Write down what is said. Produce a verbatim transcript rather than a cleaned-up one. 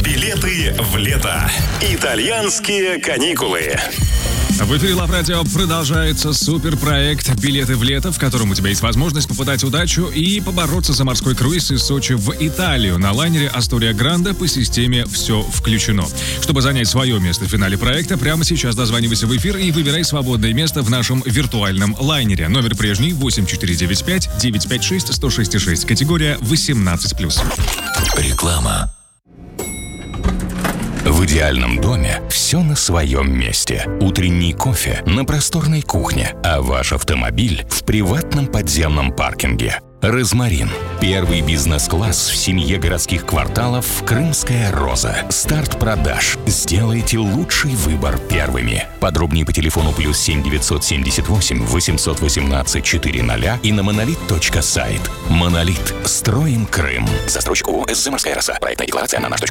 Билеты в лето. Итальянские каникулы. В эфире Лав Радио продолжается суперпроект «Билеты в лето», в котором у тебя есть возможность попытать удачу и побороться за морской круиз из Сочи в Италию на лайнере «Астория Гранде» по системе «Все включено». Чтобы занять свое место в финале проекта, прямо сейчас дозванивайся в эфир и выбирай свободное место в нашем виртуальном лайнере. Номер прежний восемь четыре девять пять девять пять шесть сто шесть шесть, категория восемнадцать плюс. Реклама. В идеальном доме все на своем месте. Утренний кофе на просторной кухне, а ваш автомобиль в приватном подземном паркинге. «Розмарин» – первый бизнес-класс в семье городских кварталов «Крымская роза». Старт продаж. Сделайте лучший выбор первыми. Подробнее по телефону плюс семь девятьсот семьдесят восемь восемьсот восемнадцать четыреста и на монолит точка сайт. «Монолит». Строим Крым. Застройщик ООО «СЗ Морская роса». Проектная декларация на наш точка